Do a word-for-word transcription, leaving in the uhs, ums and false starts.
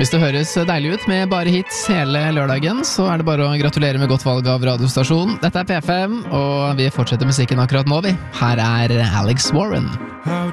Hvis det høres deilig ut med bare hits hele lørdagen, så er det bare å gratulere med godt valg av radiostasjon. Dette er P fem, og vi fortsetter musikken akkurat nå, vi. Her er Alex Warren. How